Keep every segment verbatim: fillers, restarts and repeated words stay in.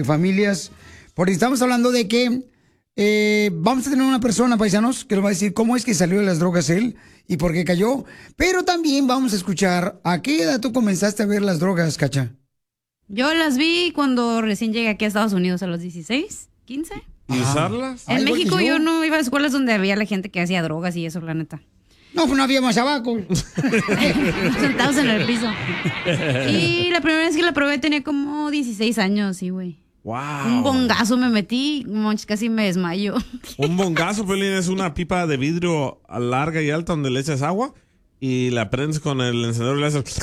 de familias, porque estamos hablando de que eh, vamos a tener una persona, paisanos, que nos va a decir cómo es que salió de las drogas él y por qué cayó, pero también vamos a escuchar a qué edad tú comenzaste a ver las drogas, Cacha. Yo las vi cuando recién llegué aquí a Estados Unidos a los dieciséis, quince. ¿Y usarlas? En Ay, México yo. yo no iba a escuelas donde había la gente que hacía drogas y eso, la neta. No, pues no había más abajo. Sentados en el piso. Y la primera vez que la probé tenía como dieciséis años, sí, güey. Wow. Un bongazo me metí, monch, casi me desmayo. Un bongazo, Pelín, es una pipa de vidrio larga y alta donde le echas agua y la prendes con el encendedor y le haces...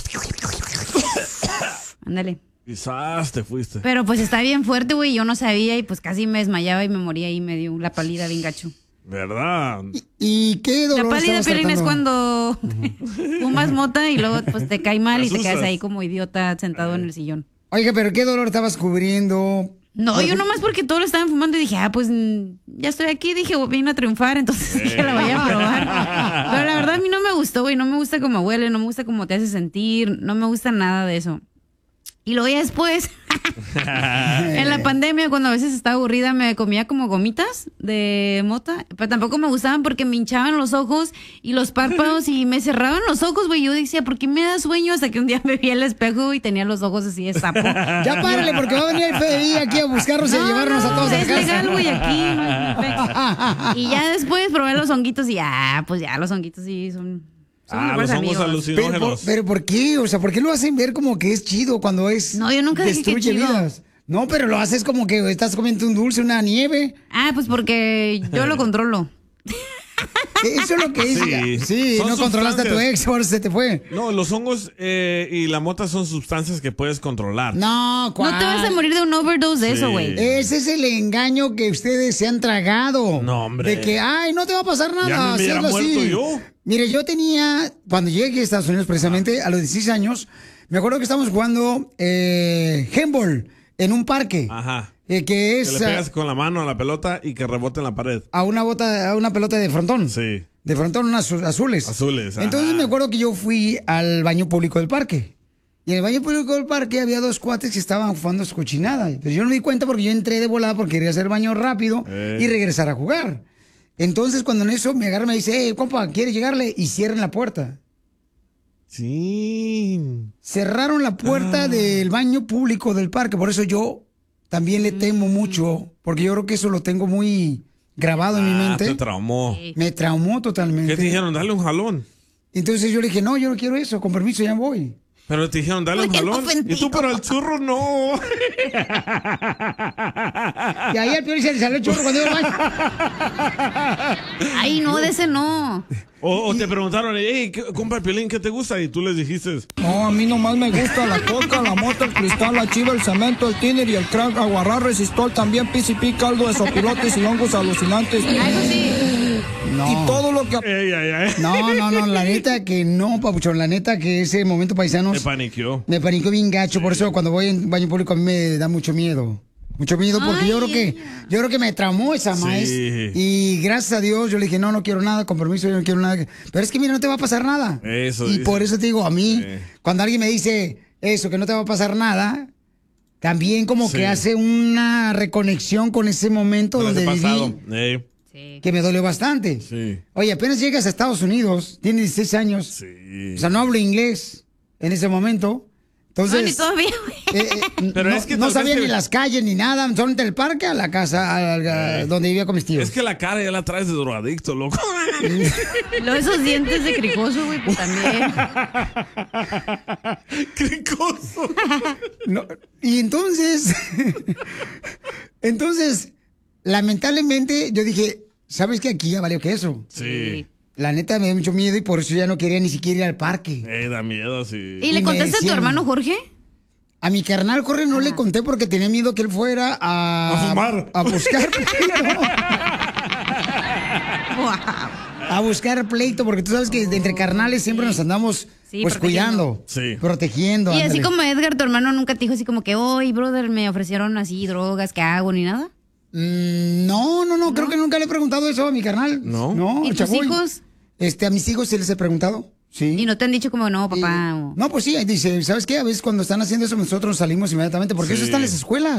Ándale. Quizás te fuiste. Pero pues está bien fuerte, güey, yo no sabía y pues casi me desmayaba y me moría y me dio la pálida bien gacho. ¿Verdad? ¿Y qué dolor La pálida, estabas Pelín, es tratando? cuando fumas mota y luego pues te cae mal Te y te quedas asustas. ahí como idiota sentado en el sillón. Oiga, pero ¿qué dolor estabas cubriendo? No, Porque- yo nomás porque todos lo estaban fumando y dije, ah, pues mm, ya estoy aquí, dije, vine a triunfar, entonces dije, la voy a probar. Pero la verdad a mí no me gustó, güey, no me gusta cómo huele, no me gusta cómo te hace sentir, no me gusta nada de eso. Y luego ya después, en la pandemia, cuando a veces estaba aburrida, me comía como gomitas de mota, pero tampoco me gustaban porque me hinchaban los ojos y los párpados y me cerraban los ojos, güey. Yo decía, ¿por qué me da sueño? Hasta que un día me vi al espejo y tenía los ojos así de sapo. Ya párale, porque va a venir el F B I aquí a buscarnos y a llevarnos a todos a es casa. legal, güey, aquí. güey. Y ya después probé los honguitos y ya, pues ya los honguitos sí son... son Ah, mejores los hongos amigos. Pero, por- alucinógenos. pero ¿por qué? O sea, ¿por qué lo hacen ver como que es chido cuando es... No, yo nunca dije que destruye chido. vidas? No, pero lo haces como que estás comiendo un dulce, una nieve. Ah, pues porque yo lo controlo. Eso es lo que es. Sí. Sí, Son no controlaste a tu sustancias. ex, ahora se te fue. No, los hongos eh, y la mota son sustancias que puedes controlar. No, ¿cuál? No te vas a morir de un overdose de Sí. eso, güey. Ese es el engaño que ustedes se han tragado. No, hombre. De que, ay, no te va a pasar nada. Ya me hubiera hazlo así. muerto yo. Mire, yo tenía, cuando llegué a Estados Unidos precisamente, a los dieciséis años, me acuerdo que estábamos jugando eh, handball en un parque. Ajá. eh, que es Que le pegas con la mano a la pelota y que rebote en la pared. a una bota, a una pelota de frontón. Sí. De frontón, unas azu- azules. Azules, ajá. Entonces me acuerdo que yo fui al baño público del parque. Y en el baño público del parque había dos cuates que estaban fumando su cochinada. Pero yo no me di cuenta porque yo entré de volada porque quería hacer baño rápido Eh. y regresar a jugar. Entonces cuando en eso me agarra y me dice, hey, compa, ¿quieres llegarle? Y cierren la puerta. Sí. Cerraron la puerta Ah. del baño público del parque. Por eso yo también le temo mucho, porque yo creo que eso lo tengo muy grabado en mi Ah, mente. te traumó. Me traumó totalmente. ¿Qué te dijeron? Dale un jalón. Entonces yo le dije, no, yo no quiero eso, con permiso, ya voy. Pero te dijeron, dale un Bien jalón. ofendido. Y tú, pero el churro no. Y ahí al Piolín se le salió el chorro cuando iba al baño. Ay, no, de ese no. O, o te preguntaron, hey, ¿qué- compa el Piolín, ¿qué te gusta? Y tú les dijiste, No, a mí nomás me gusta la coca, la mota, el cristal, la chiva, el cemento, el tiner y el crack, aguarrás, resistol, también P C P, caldo de sopilotes y hongos alucinantes. Ah, eso sí. No. Y todo lo que... ey, ay, ay. No, no, no, la neta que no, papuchón, la neta que ese momento paisanos Me paniqueó. me paniquó bien gacho, por eso cuando voy en baño público a mí me da mucho miedo. Mucho miedo porque yo creo que yo creo que me traumó esa Sí. maíz y gracias a Dios yo le dije, "No, no quiero nada, con permiso, yo no quiero nada." Pero es que mira, no te va a pasar nada. Eso y dice. por eso te digo, a mí Sí. cuando alguien me dice eso que no te va a pasar nada, también como Sí. que hace una reconexión con ese momento Con ese donde pasado. viví Ey, Sí. que me dolió bastante. sí. Oye, apenas llegas a Estados Unidos, tienes dieciséis años. Sí. O sea, no hablo inglés en ese momento. No, ni Entonces, todavía, güey. eh, eh, Pero no, es que no tal sabía vez ni que- las calles ni nada, son del parque a la casa a la- Eh. donde vivía con mis tíos. Es que la cara ya la traes de drogadicto, loco. Luego esos dientes de cricoso, güey, pues también. Cricoso. No, y entonces, entonces, lamentablemente, yo dije, ¿sabes qué? Aquí ya valió que eso. Sí. La neta me dio mucho miedo y por eso ya no quería ni siquiera ir al parque. Ey, da miedo, sí. ¿Y Y le me contaste a tu decían- hermano Jorge? A mi carnal Jorge no le conté porque tenía miedo que él fuera a... A fumar. A buscar pleito. Wow. A buscar pleito, porque tú sabes que entre carnales siempre nos andamos Sí, pues protegiendo. cuidando. Sí. Protegiendo. Y así ándale. como Edgar, tu hermano, nunca te dijo así como que, oye, brother, me ofrecieron así drogas, ¿qué hago? Ni nada. Mm, no, no, no, creo que nunca le he preguntado eso a mi carnal. ¿No? No, ¿Y el tus chaboy. hijos? Este, a mis hijos sí les he preguntado. Sí. Y no te han dicho como, no, papá. Y- o- No, pues sí, dice, ¿sabes qué? A veces cuando están haciendo eso nosotros salimos inmediatamente, porque Sí. eso está en las escuelas.